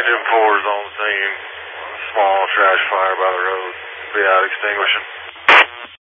Engine 4 is on scene. Small trash fire by the road. Be out extinguishing.